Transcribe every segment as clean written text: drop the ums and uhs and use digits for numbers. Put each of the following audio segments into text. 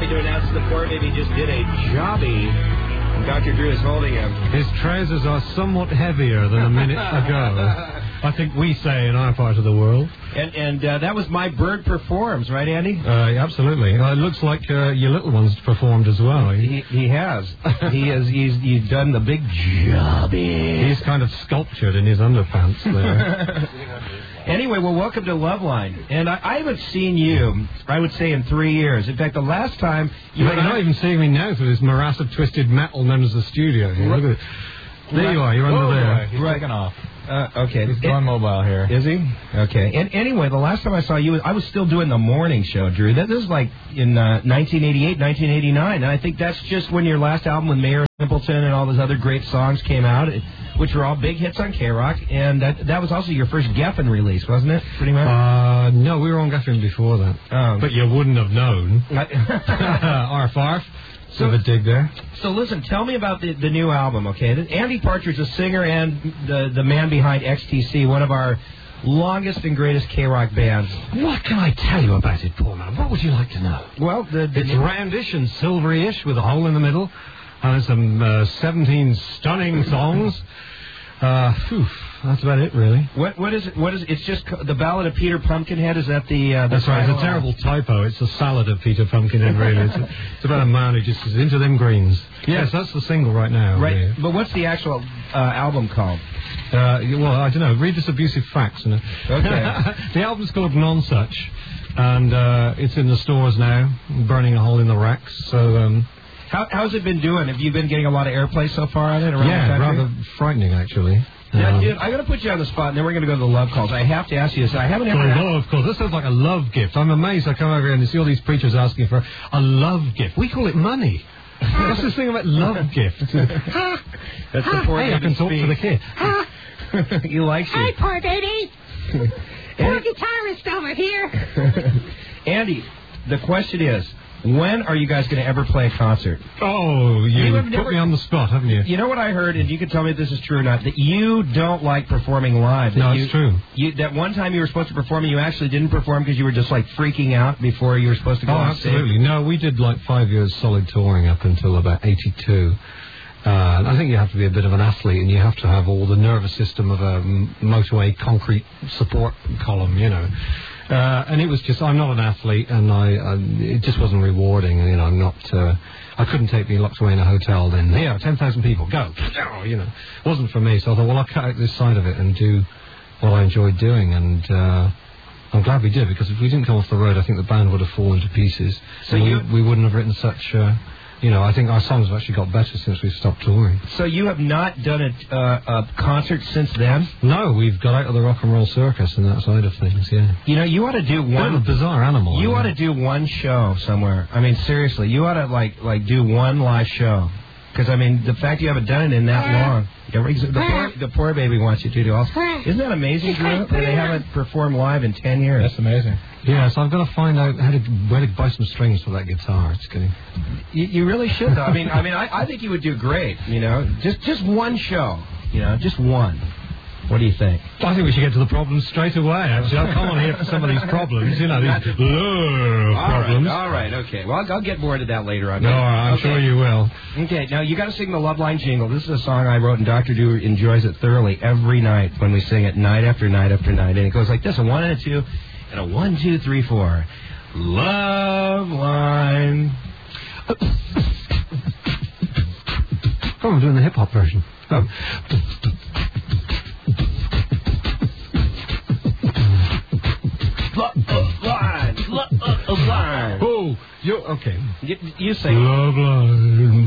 to announce the poor baby just did a jobby. Dr. Drew is holding him. His trousers are somewhat heavier than a minute ago. I think we say in our part of the world. And that was My Bird Performs, right, Andy? Absolutely. It looks like your little one's performed as well. He has. He's done the big jobby. He's kind of sculptured in his underpants there. Anyway, well, welcome to Loveline. And I haven't seen you, I would say, in 3 years. In fact, the last time... You're not even seeing me now through this morass of twisted metal known as the studio. Look at it. There you are. You're under there. He's taking off. Okay. He's going mobile here. Is he? Okay. And anyway, the last time I saw you, I was still doing the morning show, Drew. This is like in 1988, 1989. And I think that's just when your last album with Mayor Simpleton and all those other great songs came out, which were all big hits on K-Rock. And that was also your first Geffen release, wasn't it? Pretty much? No, we were on Geffen before that. But you wouldn't have known. Arf, arf. So a dig there. So listen, tell me about the new album, okay? Andy Partridge, the singer and the man behind XTC, one of our longest and greatest K-Rock bands. What can I tell you about it, poor man? What would you like to know? Well, it's roundish and silvery-ish with a hole in the middle. And some 17 stunning songs. That's about it, really. What is it? It's just the Ballad of Peter Pumpkinhead? Is that the That's right. It's a terrible typo. It's the Salad of Peter Pumpkinhead, really. It's about a man who just is into them greens. Yes, that's the single right now. Right. Really. But what's the actual album called? Well, I don't know. Read this abusive facts. You know? Okay. The album's called Nonsuch, and it's in the stores now, burning a hole in the racks. So. How's it been doing? Have you been getting a lot of airplay so far on it around the country? Rather frightening, actually. Yeah, dude, I'm going to put you on the spot, and then we're going to go to the love calls. I have to ask you this. I haven't ever... Love calls. This sounds like a love gift. I'm amazed. I come over here and see all these preachers asking for a love gift. We call it money. What's this thing about love gift? That's the poor Hey, I can talk to the kid. He likes you. Hi, poor baby. Poor guitarist over here. Andy, the question is... when are you guys going to ever play a concert? Oh, you put me on the spot, haven't you? You know what I heard, and you can tell me if this is true or not, that you don't like performing live. No, it's true. That one time you were supposed to perform and you actually didn't perform because you were just, like, freaking out before you were supposed to go on stage. Absolutely. No, we did, like, 5 years solid touring up until about 82. I think you have to be a bit of an athlete, and you have to have all the nervous system of a motorway concrete support column, you know. And it was just, I'm not an athlete, and it just wasn't rewarding. You know, I'm not, I couldn't take me locked away in a hotel then. Here, 10,000 people, go. You know, it wasn't for me. So I thought, well, I'll cut out this side of it and do what I enjoyed doing. And I'm glad we did, because if we didn't come off the road, I think the band would have fallen to pieces. So we wouldn't have written such... you know, I think our songs have actually got better since we've stopped touring. So you have not done a concert since then? No, we've got out of the rock and roll circus and that side of things, yeah. You know, you ought to do one... Bit of a bizarre animal. You ought to do one show somewhere. I mean, seriously, you ought to, like do one live show. Because, I mean, the fact you haven't done it in that long... The poor baby wants you to do also. Isn't that amazing, Drew? That they haven't performed live in 10 years. That's amazing. Yeah, so I've got to find out where to buy some strings for that guitar. It's kidding. You really should, though. I think you would do great, you know. Just one show, you know, just one. What do you think? I think we should get to the problems straight away, actually. I'll come on here for some of these problems, you know, these problems. All right, okay. Well, I'll get more into that later on. No, I'm sure you will. Okay, now you got to sing the Loveline jingle. This is a song I wrote, and Dr. Drew enjoys it thoroughly every night when we sing it, night after night after night. And it goes like this, a 1 and a 2, and a 1, 2, 3, 4. Loveline. Oh, I'm doing the hip-hop version. Oh. Line. Oh, okay. You say Loveline.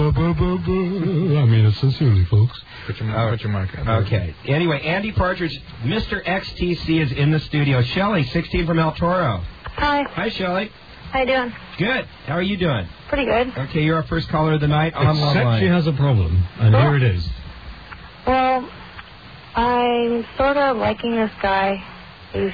I mean it sincerely, folks. Put your mark on. Okay. Anyway, Andy Partridge, Mr. XTC is in the studio. Shelley, 16 from El Toro. Hi. Hi, Shelley. How you doing? Good. How are you doing? Pretty good. Okay, you're our first caller of the night on Loveline. Except she has a problem, and here it is. Well, I'm sort of liking this guy who's...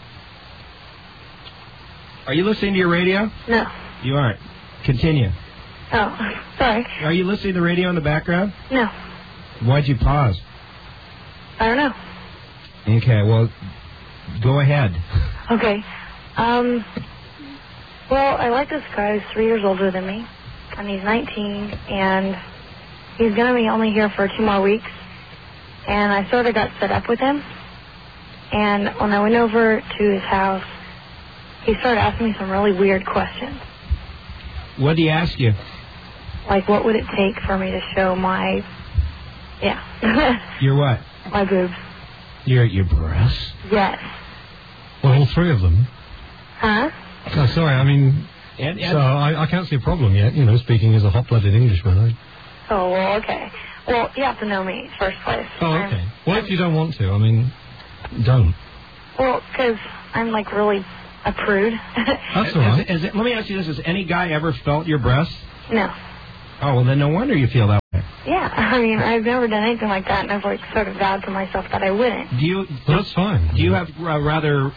Are you listening to your radio? No. You aren't. Continue. Oh, sorry. Are you listening to the radio in the background? No. Why'd you pause? I don't know. Okay, well, go ahead. Okay. Well, I like this guy who's 3 years older than me, and he's 19, and he's going to be only here for 2 more weeks. And I sort of got set up with him. And when I went over to his house, he started asking me some really weird questions. What did he ask you? Like, what would it take for me to show my... Yeah. Your what? My boobs. Your breasts? Yes. Well, all 3 of them. Huh? Oh, sorry, I mean... And so I can't see a problem yet, speaking as a hot-blooded Englishman. Oh, well, okay. Well, you have to know me first place. Oh, okay. Well, if you don't want to, don't. Well, because I'm, really a prude. That's all right. Let me ask you this. Has any guy ever felt your breasts? No. Oh, well, then no wonder you feel that way. Yeah, I've never done anything like that, and I've, sort of vowed to myself that I wouldn't. That's fine. Do you have rather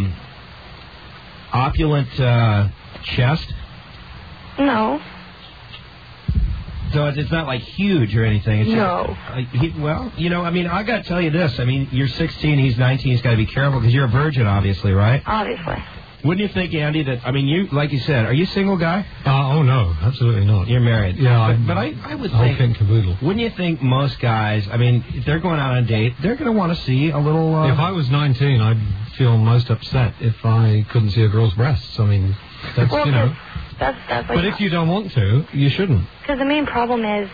opulent chest? No. So it's not huge or anything. It's no. I got to tell you this. You're 16, he's 19. He's got to be careful because you're a virgin, obviously, right? Obviously. Wouldn't you think, Andy, that, you, like you said, are you a single guy? Oh, no, absolutely not. You're married. Yeah. But I would whole think... kit and caboodle. Wouldn't you think most guys, if they're going out on a date, they're going to want to see a little... If I was 19, I'd feel most upset if I couldn't see a girl's breasts. That's, That's but if you don't want to, you shouldn't. Because the main problem is,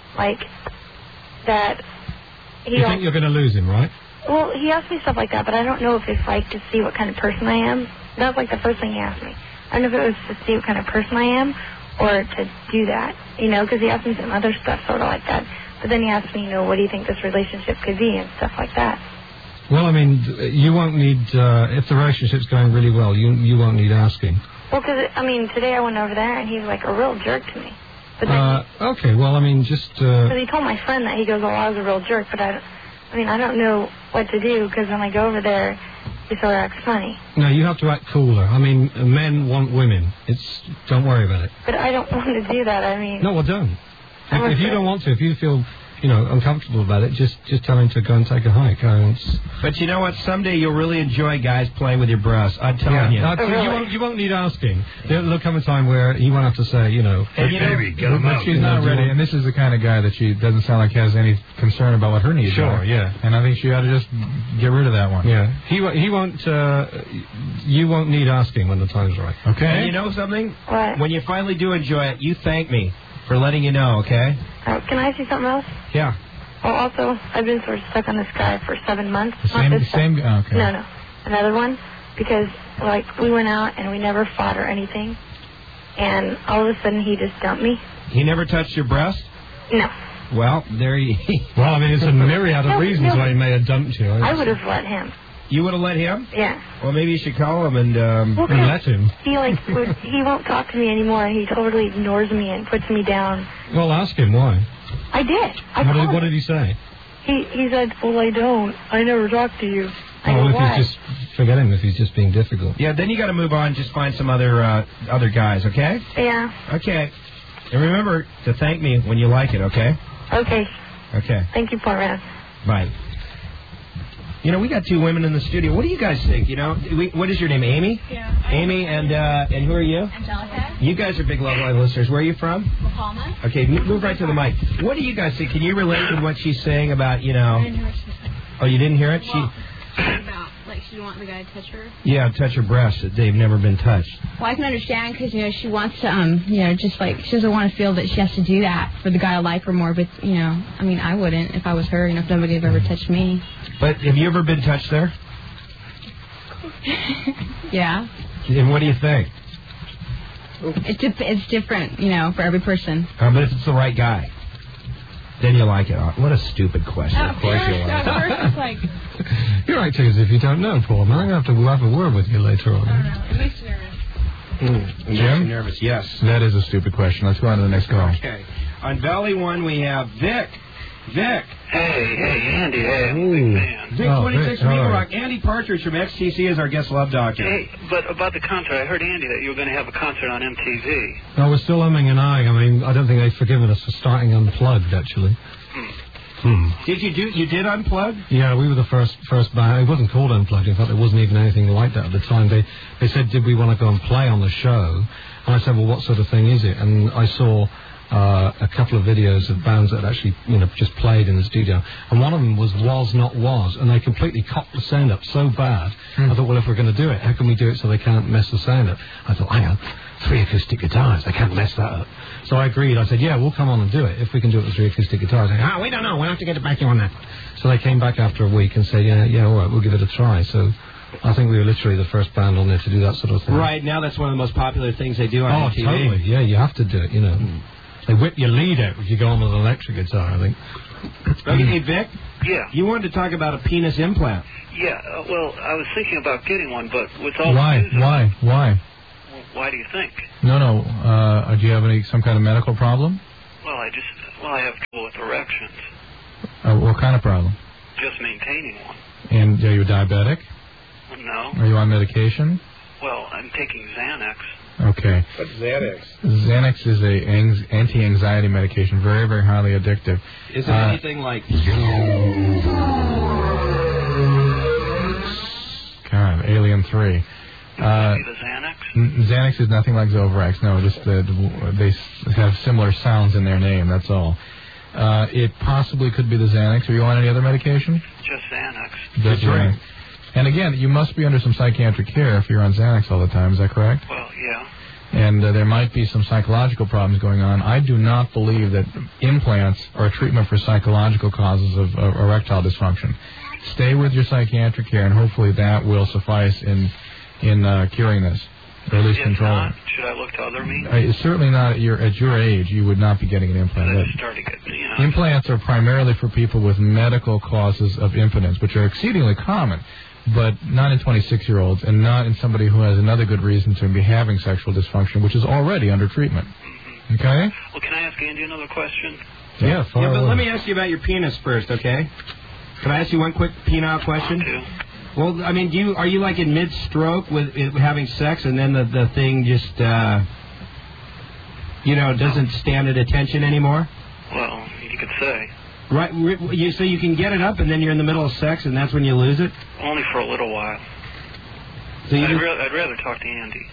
that... You think you're going to lose him, right? Well, he asked me stuff like that, but I don't know if it's, to see what kind of person I am. That was, the first thing he asked me. I don't know if it was to see what kind of person I am or to do that, because he asked me some other stuff sort of like that. But then he asked me, what do you think this relationship could be and stuff like that. Well, you won't need, if the relationship's going really well, you won't need asking. Well, because, today I went over there and he's, a real jerk to me. But then okay, well, just... Because he told my friend that, he goes, I was a real jerk, but I don't know what to do, because when I go over there, he sort of acts funny. No, you have to act cooler. Men want women. Don't worry about it. But I don't want to do that, No, well, don't. If you don't want to, if you feel... uncomfortable about it, just tell him to go and take a hike. But you know what? Someday you'll really enjoy guys playing with your breasts. I'm telling you. Really? You won't need asking. There'll come a time where he won't have to say, Hey, baby, get him out. She's not ready, and this is the kind of guy that she doesn't sound like has any concern about what her needs are. Sure, yeah. And I think she ought to just get rid of that one. Yeah. He won't, you won't need asking when the time's right. Okay. And you know something? What? When you finally do enjoy it, you thank me for letting you know, okay? Can I ask you something else? Yeah. Well, also, I've been sort of stuck on this guy for 7 months. Same. Okay. No. Another one. Because, we went out and we never fought or anything. And all of a sudden, he just dumped me. He never touched your breast? No. Well, there you... Well, it's a myriad of reasons why he may have dumped you. I would have let him. You would have let him? Yeah. Well, maybe you should call him and let him. He won't talk to me anymore. He totally ignores me and puts me down. Well, ask him why. I did. What did he say? He said, well, I don't. I never talk to you. Forget him if he's just being difficult. Yeah, then you got to move on. Just find some other guys, okay? Yeah. Okay. And remember to thank me when you like it, okay? Okay. Okay. Thank you, Portman. Bye. We got 2 women in the studio. What do you guys think? What is your name, Amy? Yeah. Amy, and who are you? Angelica. You guys are big Love Line listeners. Where are you from? La Palma. Okay, move right to the mic. What do you guys think? Can you relate to what she's saying about, I didn't hear what she said. Oh, you didn't hear it? About, she didn't want the guy to touch her? Yeah, touch her breasts. They've never been touched. Well, I can understand because, she wants to, she doesn't want to feel that she has to do that for the guy to like her more. But, I wouldn't if I was her, if nobody had ever touched me. But have you ever been touched there? Yeah. And what do you think? It's different, for every person. But if it's the right guy, then you like it. What a stupid question. Of course you like it. First it's You're acting as if you don't know, Paul. I'm going to have to have a word with you later on. I don't know. It makes me nervous. Jim? Makes you nervous, yes. That is a stupid question. Let's go on to the next call. Okay. On Valley One, we have Vic. Vic. Hey, Andy. Hey, I'm a big fan. Vic, 26 Meat Rock. Andy Partridge from XTC is our guest love doctor. Hey, but about the concert, I heard, Andy, that you were going to have a concert on MTV. No, we're still umming and ahhing. I don't think they've forgiven us for starting unplugged, actually. You did Unplugged? Yeah, we were the first band. It wasn't called Unplugged. In fact, it wasn't even anything like that at the time. They said, did we want to go and play on the show? And I said, well, what sort of thing is it? And I saw a couple of videos of bands that actually, just played in the studio. And one of them was Not Was. And they completely cocked the sound up so bad. I thought, well, if we're going to do it, how can we do it so they can't mess the sound up? I thought, hang on, 3 acoustic guitars. They can't mess that up. So I agreed. I said, yeah, we'll come on and do it if we can do it with 3 acoustic guitars. They said, we don't know. We'll have to get back on that. So they came back after a week and said, yeah, all right, we'll give it a try. So I think we were literally the first band on there to do that sort of thing. Right, now that's one of the most popular things they do on TV. Totally. Yeah, you have to do it, They whip your lead out if you go on with an electric guitar, I think. Okay, hey, Vic? Yeah. You wanted to talk about a penis implant. Yeah, well, I was thinking about getting one, but with all Why? the news... Why? Why do you think? No. Do you have some kind of medical problem? Well, I have trouble with erections. What kind of problem? Just maintaining one. And are you diabetic? No. Are you on medication? Well, I'm taking Xanax. Okay. What's Xanax? Xanax is a anti-anxiety medication, very, very highly addictive. Is it anything like... God, Alien 3. The Xanax? Xanax is nothing like Zovirax. No, just they have similar sounds in their name, that's all. It possibly could be the Xanax. Are you on any other medication? Just Xanax. That's right. And again, you must be under some psychiatric care if you're on Xanax all the time. Is that correct? Well, yeah. And there might be some psychological problems going on. I do not believe that implants are a treatment for psychological causes of erectile dysfunction. Stay with your psychiatric care, and hopefully that will suffice in curing this, or at least controlling it. Should I look to other means? Certainly not at your age. You would not be getting an implant. I just started getting, Implants are primarily for people with medical causes of impotence, which are exceedingly common, but not in 26-year-olds and not in somebody who has another good reason to be having sexual dysfunction, which is already under treatment. Mm-hmm. Okay? Well, can I ask Andy another question? Yeah, but let me ask you about your penis first, okay? Can I ask you one quick penile question? Well, I mean, are you like in mid-stroke with having sex, and then the thing just, doesn't stand at attention anymore? Well, you could say. Right. So you can get it up, and then you're in the middle of sex, and that's when you lose it? Only for a little while. So I'd rather talk to Andy.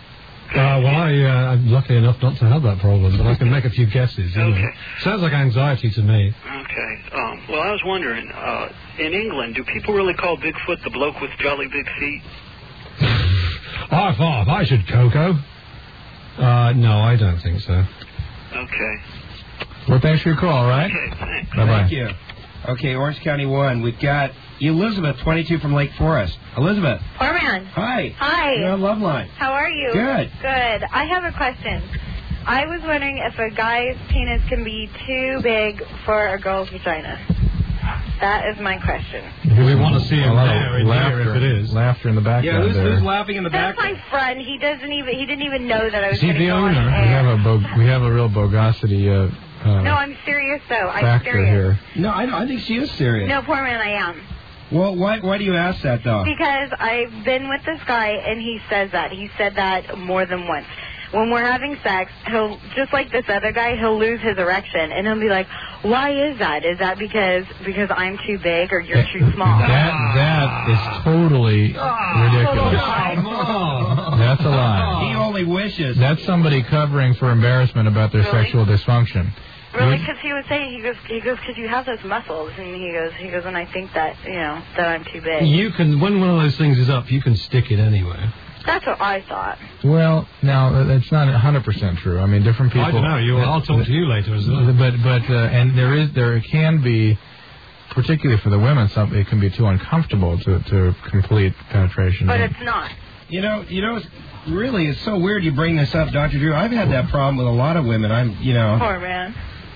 I'm lucky enough not to have that problem, but I can make a few guesses. Okay. Sounds like anxiety to me. Okay. Well, I was wondering, in England, do people really call Bigfoot the bloke with jolly big feet? High five, I should, Coco. No, I don't think so. Okay. Well, thanks for your call, all right? Okay, thanks. Bye-bye. Thank you. Okay, Orange County 1. We've got Elizabeth, 22 from Lake Forest. Elizabeth. Poor man. Hi. Hi. You're on Love Line. How are you? Good. Good. I have a question. I was wondering if a guy's penis can be too big for a girl's vagina. That is my question. We want to see him there laughter, if it is. Laughter in the background. Yeah, there. who's laughing in the That's background? my friend. He didn't even know that I was Is he going to the go on owner? air. We have a real bogosity No, I'm serious though. I'm factor serious. here. No, I think she is serious. No, poor man, I am. Well, why do you ask that, though? Because I've been with this guy, and he says that. He said that more than once. When we're having sex, he'll, just like this other guy, he'll lose his erection, and he'll be like, why is that? Is that because I'm too big or you're too small? That is totally ridiculous. That's a lie. He only wishes. That's somebody covering for embarrassment about their sexual dysfunction. Really? Because he was saying, he goes, because you have those muscles, and he goes, and I think that, that I'm too big. You can, when one of those things is up, you can stick it anywhere. That's what I thought. Well, now that's not 100% true. I mean, different people. I don't know. I'll talk to you later as well. But and there can be, particularly for the women, it can be too uncomfortable to complete penetration. But it's not. It's so weird you bring this up, Dr. Drew. I've had that problem with a lot of women. Poor man.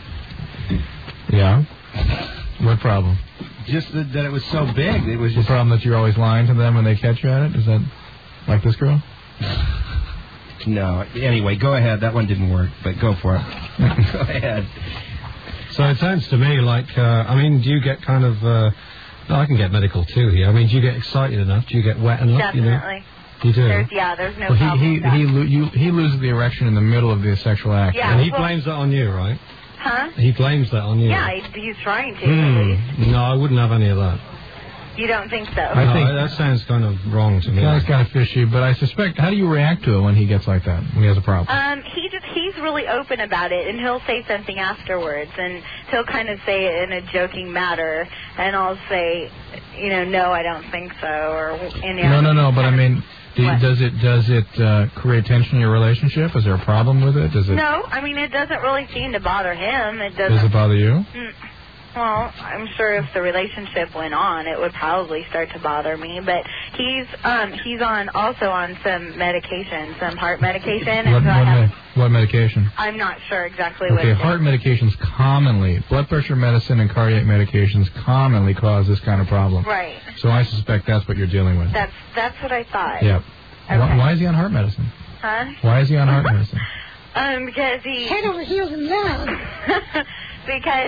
Yeah. What problem? Just that it was so big. It was just the problem that you're always lying to them when they catch you at it. Is that like this girl? No. Anyway, go ahead. That one didn't work, but go for it. Go ahead. So it sounds to me like, do you get kind of... I can get medical too here. I mean, do you get excited enough? Do you get wet enough? Definitely. You do? There's no problem with that. He loses the erection in the middle of the sexual act. Yeah, and he blames that on you, right? Huh? He blames that on you. Yeah, he's trying to. At least. No, I wouldn't have any of that. You don't think so? I think that sounds kind of wrong to me. Sounds kind of fishy, but I suspect. How do you react to it when he gets like that? When he has a problem? He's really open about it, and he'll say something afterwards, and he'll kind of say it in a joking manner, and I'll say, no, I don't think so, or No. But I mean, does it create tension in your relationship? Is there a problem with it? No, I mean, it doesn't really seem to bother him. It doesn't. Does it bother you? Well, I'm sure if the relationship went on, it would probably start to bother me. But he's also on some medication, some heart medication. What medication? I'm not sure exactly what. Okay, heart medications commonly, blood pressure medicine and cardiac medications commonly cause this kind of problem. Right. So I suspect that's what you're dealing with. That's what I thought. Yep. Okay. Why is he on heart medicine? Huh? Why is he on heart medicine? Because he head over heels in love. Because